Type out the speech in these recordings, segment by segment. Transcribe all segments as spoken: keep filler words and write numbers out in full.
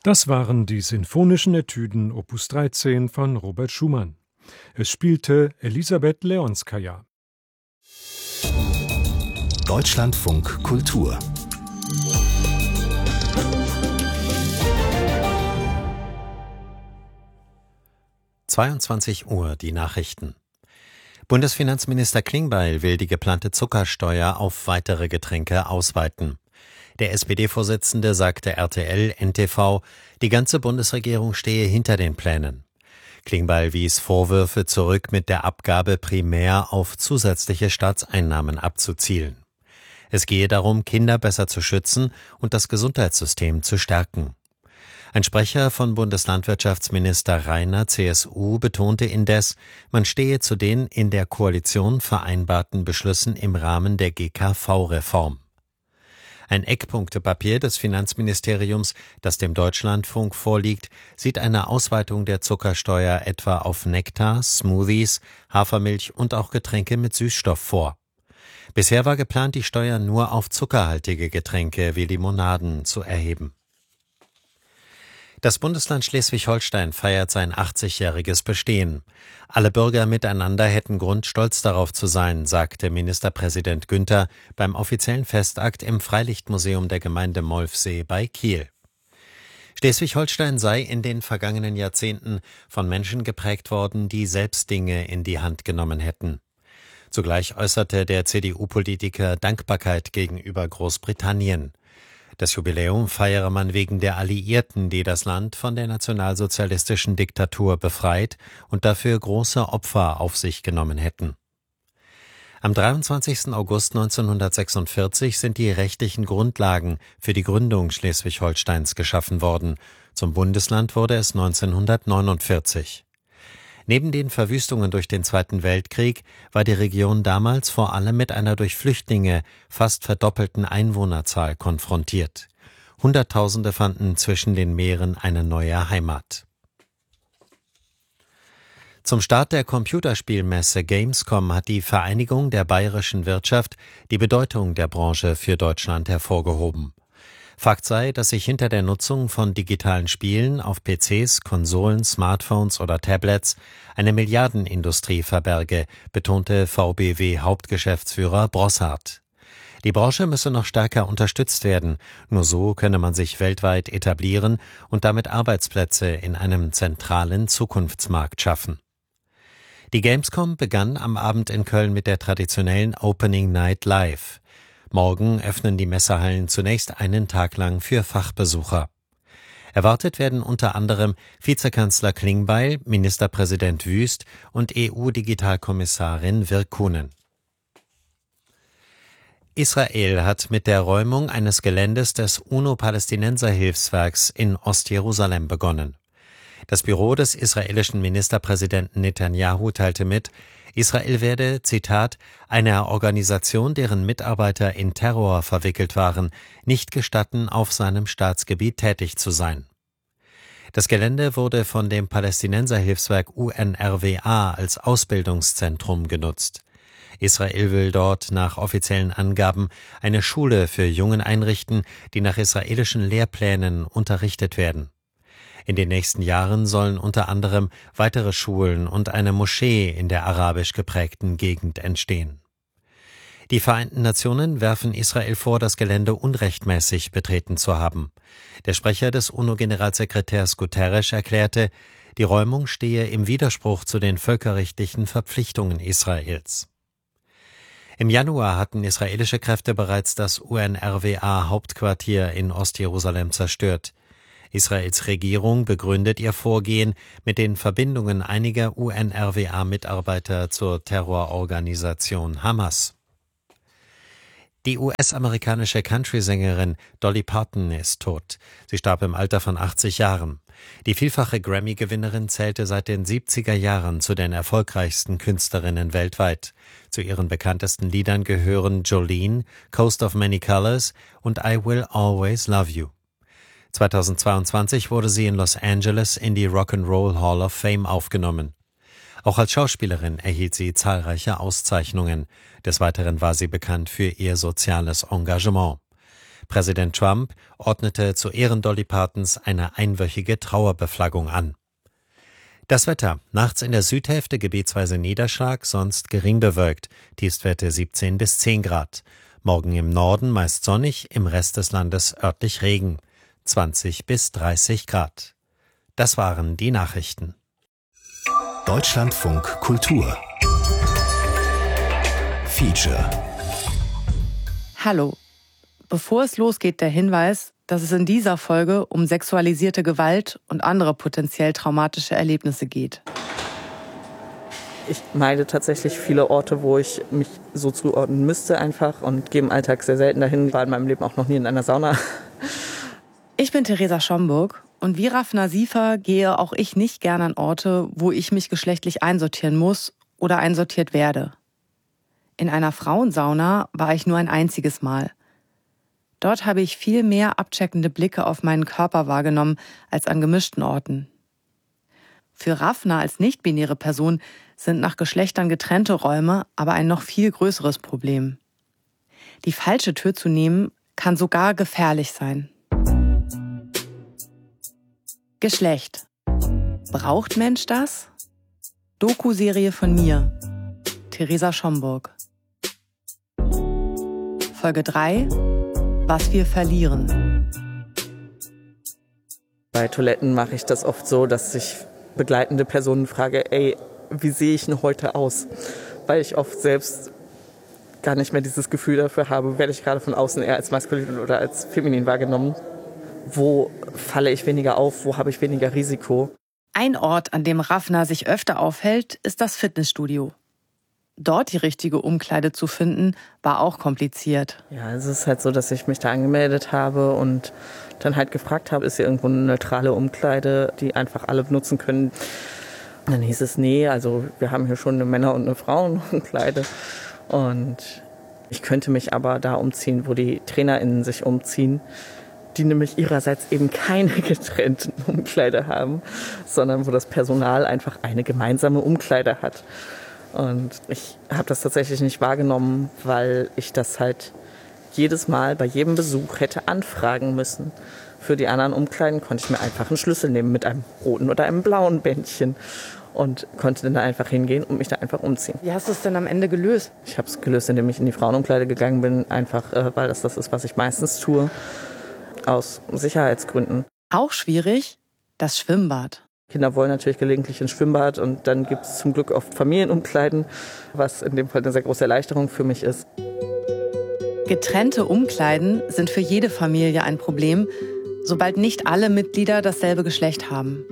Das waren die Sinfonischen Etüden Opus dreizehn von Robert Schumann. Es spielte Elisabeth Leonskaja. Deutschlandfunk Kultur. zweiundzwanzig Uhr, die Nachrichten. Bundesfinanzminister Klingbeil will die geplante Zuckersteuer auf weitere Getränke ausweiten. Der S P D-Vorsitzende sagte R T L N T V, die ganze Bundesregierung stehe hinter den Plänen. Klingbeil wies Vorwürfe zurück, mit der Abgabe primär auf zusätzliche Staatseinnahmen abzuzielen. Es gehe darum, Kinder besser zu schützen und das Gesundheitssystem zu stärken. Ein Sprecher von Bundeslandwirtschaftsminister Rainer C S U betonte indes, man stehe zu den in der Koalition vereinbarten Beschlüssen im Rahmen der G K V-Reform. Ein Eckpunktepapier des Finanzministeriums, das dem Deutschlandfunk vorliegt, sieht eine Ausweitung der Zuckersteuer etwa auf Nektar, Smoothies, Hafermilch und auch Getränke mit Süßstoff vor. Bisher war geplant, die Steuer nur auf zuckerhaltige Getränke wie Limonaden zu erheben. Das Bundesland Schleswig-Holstein feiert sein achtzigjähriges Bestehen. Alle Bürger miteinander hätten Grund, stolz darauf zu sein, sagte Ministerpräsident Günther beim offiziellen Festakt im Freilichtmuseum der Gemeinde Molfsee bei Kiel. Schleswig-Holstein sei in den vergangenen Jahrzehnten von Menschen geprägt worden, die selbst Dinge in die Hand genommen hätten. Zugleich äußerte der C D U-Politiker Dankbarkeit gegenüber Großbritannien. Das Jubiläum feiere man wegen der Alliierten, die das Land von der nationalsozialistischen Diktatur befreit und dafür große Opfer auf sich genommen hätten. Am dreiundzwanzigsten August neunzehnhundertsechsundvierzig sind die rechtlichen Grundlagen für die Gründung Schleswig-Holsteins geschaffen worden. Zum Bundesland wurde es neunzehnhundertneunundvierzig. Neben den Verwüstungen durch den Zweiten Weltkrieg war die Region damals vor allem mit einer durch Flüchtlinge fast verdoppelten Einwohnerzahl konfrontiert. Hunderttausende fanden zwischen den Meeren eine neue Heimat. Zum Start der Computerspielmesse Gamescom hat die Vereinigung der bayerischen Wirtschaft die Bedeutung der Branche für Deutschland hervorgehoben. Fakt sei, dass sich hinter der Nutzung von digitalen Spielen auf P Cs, Konsolen, Smartphones oder Tablets eine Milliardenindustrie verberge, betonte V B W-Hauptgeschäftsführer Brossard. Die Branche müsse noch stärker unterstützt werden, nur so könne man sich weltweit etablieren und damit Arbeitsplätze in einem zentralen Zukunftsmarkt schaffen. Die Gamescom begann am Abend in Köln mit der traditionellen Opening Night Live. Morgen öffnen die Messehallen zunächst einen Tag lang für Fachbesucher. Erwartet werden unter anderem Vizekanzler Klingbeil, Ministerpräsident Wüst und E U-Digitalkommissarin Virkkunen. Israel hat mit der Räumung eines Geländes des UNO-Palästinenser-Hilfswerks in Ostjerusalem begonnen. Das Büro des israelischen Ministerpräsidenten Netanyahu teilte mit, Israel werde, Zitat, einer Organisation, deren Mitarbeiter in Terror verwickelt waren, nicht gestatten, auf seinem Staatsgebiet tätig zu sein. Das Gelände wurde von dem Palästinenserhilfswerk U N R W A als Ausbildungszentrum genutzt. Israel will dort nach offiziellen Angaben eine Schule für Jungen einrichten, die nach israelischen Lehrplänen unterrichtet werden. In den nächsten Jahren sollen unter anderem weitere Schulen und eine Moschee in der arabisch geprägten Gegend entstehen. Die Vereinten Nationen werfen Israel vor, das Gelände unrechtmäßig betreten zu haben. Der Sprecher des UNO-Generalsekretärs Guterres erklärte, die Räumung stehe im Widerspruch zu den völkerrechtlichen Verpflichtungen Israels. Im Januar hatten israelische Kräfte bereits das U N R W A-Hauptquartier in Ostjerusalem zerstört. Israels Regierung begründet ihr Vorgehen mit den Verbindungen einiger U N R W A-Mitarbeiter zur Terrororganisation Hamas. Die U S-amerikanische Country-Sängerin Dolly Parton ist tot. Sie starb im Alter von achtzig Jahren. Die vielfache Grammy-Gewinnerin zählte seit den siebziger Jahren zu den erfolgreichsten Künstlerinnen weltweit. Zu ihren bekanntesten Liedern gehören Jolene, Coast of Many Colors und I Will Always Love You. zweitausendzweiundzwanzig wurde sie in Los Angeles in die Rock'n'Roll Hall of Fame aufgenommen. Auch als Schauspielerin erhielt sie zahlreiche Auszeichnungen. Des Weiteren war sie bekannt für ihr soziales Engagement. Präsident Trump ordnete zu Ehren Dolly Partons eine einwöchige Trauerbeflaggung an. Das Wetter. Nachts in der Südhälfte gebietsweise Niederschlag, sonst gering bewölkt. Tiefstwerte siebzehn bis zehn Grad. Morgen im Norden meist sonnig, im Rest des Landes örtlich Regen. zwanzig bis dreißig Grad. Das waren die Nachrichten. Deutschlandfunk Kultur Feature. Hallo. Bevor es losgeht, der Hinweis, dass es in dieser Folge um sexualisierte Gewalt und andere potenziell traumatische Erlebnisse geht. Ich meide tatsächlich viele Orte, wo ich mich so zuordnen müsste einfach und gehe im Alltag sehr selten dahin. War in meinem Leben auch noch nie in einer Sauna. Ich bin Theresa Schomburg und wie Rafna Siefer gehe auch ich nicht gern an Orte, wo ich mich geschlechtlich einsortieren muss oder einsortiert werde. In einer Frauensauna war ich nur ein einziges Mal. Dort habe ich viel mehr abcheckende Blicke auf meinen Körper wahrgenommen als an gemischten Orten. Für Rafna als nicht-binäre Person sind nach Geschlechtern getrennte Räume aber ein noch viel größeres Problem. Die falsche Tür zu nehmen, kann sogar gefährlich sein. Geschlecht. Braucht Mensch das? Doku-Serie von mir, Theresa Schomburg. Folge drei. Was wir verlieren. Bei Toiletten mache ich das oft so, dass ich begleitende Personen frage, ey, wie sehe ich denn heute aus? Weil ich oft selbst gar nicht mehr dieses Gefühl dafür habe, werde ich gerade von außen eher als maskulin oder als feminin wahrgenommen. Wo falle ich weniger auf, wo habe ich weniger Risiko? Ein Ort, an dem Rafna sich öfter aufhält, ist das Fitnessstudio. Dort die richtige Umkleide zu finden, war auch kompliziert. Ja, es ist halt so, dass ich mich da angemeldet habe und dann halt gefragt habe, ist hier irgendwo eine neutrale Umkleide, die einfach alle benutzen können. Und dann hieß es, nee, also wir haben hier schon eine Männer- und eine Frauenumkleide. Und ich könnte mich aber da umziehen, wo die TrainerInnen sich umziehen, die nämlich ihrerseits eben keine getrennten Umkleide haben, sondern wo das Personal einfach eine gemeinsame Umkleide hat. Und ich habe das tatsächlich nicht wahrgenommen, weil ich das halt jedes Mal bei jedem Besuch hätte anfragen müssen. Für die anderen Umkleiden konnte ich mir einfach einen Schlüssel nehmen mit einem roten oder einem blauen Bändchen und konnte dann da einfach hingehen und mich da einfach umziehen. Wie hast du es denn am Ende gelöst? Ich habe es gelöst, indem ich in die Frauenumkleide gegangen bin, einfach äh, weil das das ist, was ich meistens tue, aus Sicherheitsgründen. Auch schwierig, das Schwimmbad. Kinder wollen natürlich gelegentlich ins Schwimmbad und dann gibt es zum Glück oft Familienumkleiden, was in dem Fall eine sehr große Erleichterung für mich ist. Getrennte Umkleiden sind für jede Familie ein Problem, sobald nicht alle Mitglieder dasselbe Geschlecht haben.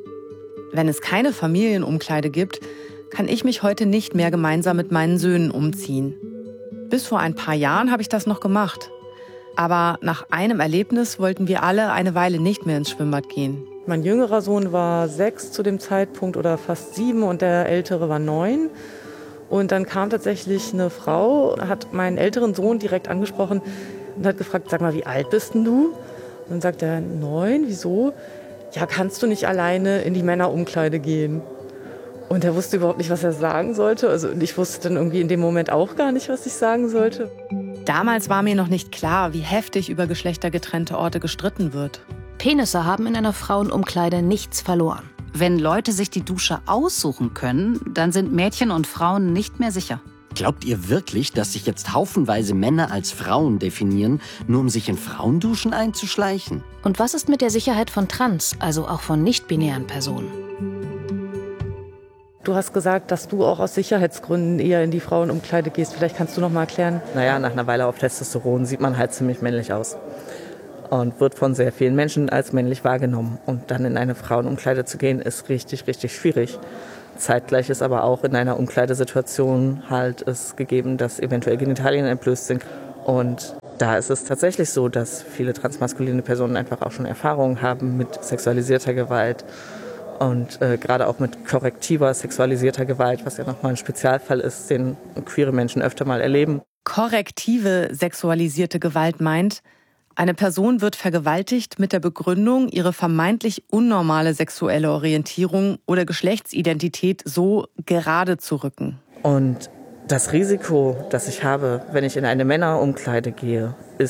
Wenn es keine Familienumkleide gibt, kann ich mich heute nicht mehr gemeinsam mit meinen Söhnen umziehen. Bis vor ein paar Jahren habe ich das noch gemacht. Aber nach einem Erlebnis wollten wir alle eine Weile nicht mehr ins Schwimmbad gehen. Mein jüngerer Sohn war sechs zu dem Zeitpunkt oder fast sieben und der ältere war neun. Und dann kam tatsächlich eine Frau, hat meinen älteren Sohn direkt angesprochen und hat gefragt, sag mal, wie alt bist denn du? Und dann sagt er, neun, wieso? Ja, kannst du nicht alleine in die Männerumkleide gehen? Und er wusste überhaupt nicht, was er sagen sollte. Also ich wusste dann irgendwie in dem Moment auch gar nicht, was ich sagen sollte. Damals war mir noch nicht klar, wie heftig über geschlechtergetrennte Orte gestritten wird. Penisse haben in einer Frauenumkleide nichts verloren. Wenn Leute sich die Dusche aussuchen können, dann sind Mädchen und Frauen nicht mehr sicher. Glaubt ihr wirklich, dass sich jetzt haufenweise Männer als Frauen definieren, nur um sich in Frauenduschen einzuschleichen? Und was ist mit der Sicherheit von Trans, also auch von nicht-binären Personen? Du hast gesagt, dass du auch aus Sicherheitsgründen eher in die Frauenumkleide gehst. Vielleicht kannst du noch mal erklären. Naja, nach einer Weile auf Testosteron sieht man halt ziemlich männlich aus. Und wird von sehr vielen Menschen als männlich wahrgenommen. Und dann in eine Frauenumkleide zu gehen, ist richtig, richtig schwierig. Zeitgleich ist aber auch in einer Umkleidesituation halt es gegeben, dass eventuell Genitalien entblößt sind. Und da ist es tatsächlich so, dass viele transmaskuline Personen einfach auch schon Erfahrungen haben mit sexualisierter Gewalt. Und äh, gerade auch mit korrektiver sexualisierter Gewalt, was ja nochmal ein Spezialfall ist, den queere Menschen öfter mal erleben. Korrektive sexualisierte Gewalt meint, eine Person wird vergewaltigt mit der Begründung, ihre vermeintlich unnormale sexuelle Orientierung oder Geschlechtsidentität so gerade zu rücken. Und das Risiko, das ich habe, wenn ich in eine Männerumkleide gehe, ist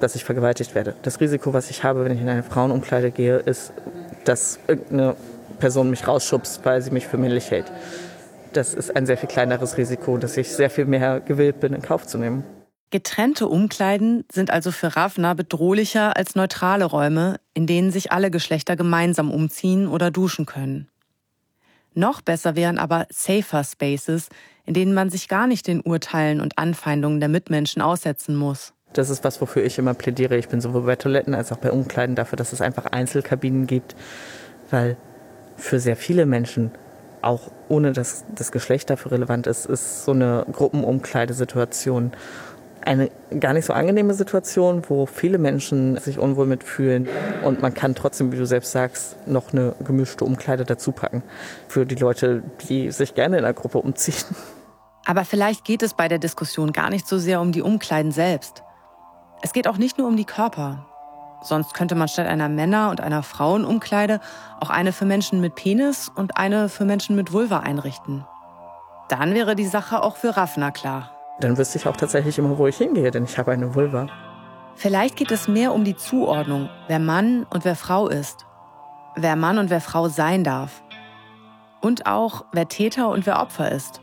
dass ich vergewaltigt werde. Das Risiko, was ich habe, wenn ich in eine Frauenumkleide gehe, ist, dass irgendeine Person mich rausschubst, weil sie mich für männlich hält. Das ist ein sehr viel kleineres Risiko, dass ich sehr viel mehr gewillt bin, in Kauf zu nehmen. Getrennte Umkleiden sind also für Ravna bedrohlicher als neutrale Räume, in denen sich alle Geschlechter gemeinsam umziehen oder duschen können. Noch besser wären aber Safer Spaces, in denen man sich gar nicht den Urteilen und Anfeindungen der Mitmenschen aussetzen muss. Das ist was, wofür ich immer plädiere. Ich bin sowohl bei Toiletten als auch bei Umkleiden dafür, dass es einfach Einzelkabinen gibt, weil für sehr viele Menschen, auch ohne dass das Geschlecht dafür relevant ist, ist so eine Gruppenumkleidesituation eine gar nicht so angenehme Situation, wo viele Menschen sich unwohl mitfühlen. Und man kann trotzdem, wie du selbst sagst, noch eine gemischte Umkleide dazu packen. Für die Leute, die sich gerne in einer Gruppe umziehen. Aber vielleicht geht es bei der Diskussion gar nicht so sehr um die Umkleiden selbst. Es geht auch nicht nur um die Körper. Sonst könnte man statt einer Männer- und einer Frauenumkleide auch eine für Menschen mit Penis und eine für Menschen mit Vulva einrichten. Dann wäre die Sache auch für Ravna klar. Dann wüsste ich auch tatsächlich immer, wo ich hingehe, denn ich habe eine Vulva. Vielleicht geht es mehr um die Zuordnung, wer Mann und wer Frau ist. Wer Mann und wer Frau sein darf. Und auch, wer Täter und wer Opfer ist.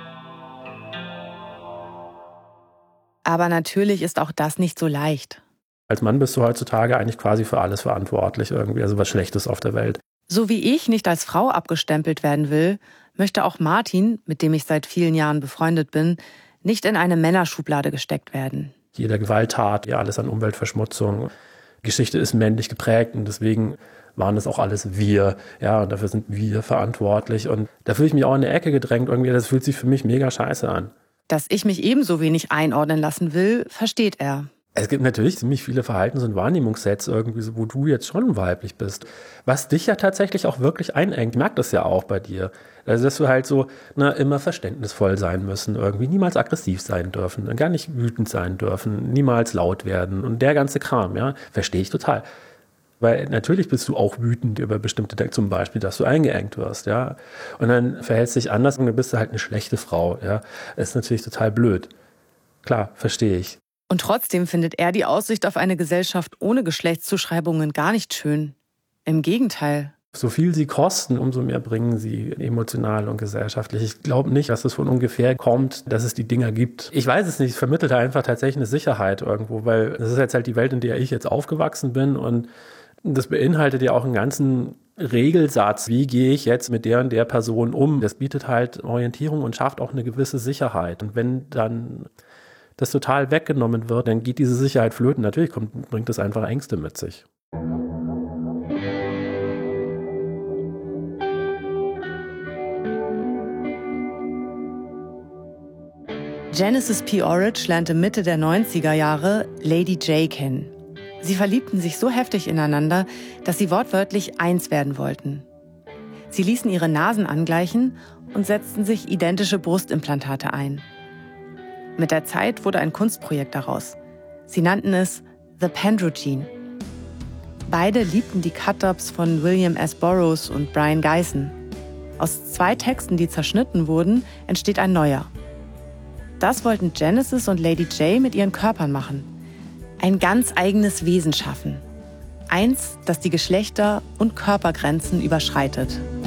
Aber natürlich ist auch das nicht so leicht. Als Mann bist du heutzutage eigentlich quasi für alles verantwortlich, irgendwie, also was Schlechtes auf der Welt. So wie ich nicht als Frau abgestempelt werden will, möchte auch Martin, mit dem ich seit vielen Jahren befreundet bin, nicht in eine Männerschublade gesteckt werden. Jede Gewalttat, ja alles an Umweltverschmutzung. Geschichte ist männlich geprägt und deswegen waren das auch alles wir. Ja, und dafür sind wir verantwortlich. Und da fühle ich mich auch in eine Ecke gedrängt. Irgendwie, das fühlt sich für mich mega scheiße an. Dass ich mich ebenso wenig einordnen lassen will, versteht er. Es gibt natürlich ziemlich viele Verhaltens- und Wahrnehmungssets irgendwie, wo du jetzt schon weiblich bist. Was dich ja tatsächlich auch wirklich einengt. Ich merke das ja auch bei dir. Also, dass wir halt so na, immer verständnisvoll sein müssen, irgendwie niemals aggressiv sein dürfen, gar nicht wütend sein dürfen, niemals laut werden und der ganze Kram, ja, verstehe ich total. Weil natürlich bist du auch wütend über bestimmte Dinge, zum Beispiel, dass du eingeengt wirst, ja. Und dann verhältst du dich anders und dann bist du halt eine schlechte Frau, ja. Das ist natürlich total blöd. Klar, verstehe ich. Und trotzdem findet er die Aussicht auf eine Gesellschaft ohne Geschlechtszuschreibungen gar nicht schön. Im Gegenteil. So viel sie kosten, umso mehr bringen sie emotional und gesellschaftlich. Ich glaube nicht, dass es von ungefähr kommt, dass es die Dinger gibt. Ich weiß es nicht, es vermittelt einfach tatsächlich eine Sicherheit irgendwo, weil das ist jetzt halt die Welt, in der ich jetzt aufgewachsen bin und das beinhaltet ja auch einen ganzen Regelsatz. Wie gehe ich jetzt mit der und der Person um? Das bietet halt Orientierung und schafft auch eine gewisse Sicherheit. Und wenn dann das total weggenommen wird, dann geht diese Sicherheit flöten. Natürlich kommt, bringt das einfach Ängste mit sich. Genesis P. Orridge lernte Mitte der neunziger Jahre Lady J kennen. Sie verliebten sich so heftig ineinander, dass sie wortwörtlich eins werden wollten. Sie ließen ihre Nasen angleichen und setzten sich identische Brustimplantate ein. Mit der Zeit wurde ein Kunstprojekt daraus. Sie nannten es The Pendrogene. Beide liebten die Cut-Ups von William S. Burroughs und Brian Gysin. Aus zwei Texten, die zerschnitten wurden, entsteht ein neuer. Das wollten Genesis und Lady J mit ihren Körpern machen. Ein ganz eigenes Wesen schaffen. Eins, das die Geschlechter- und Körpergrenzen überschreitet.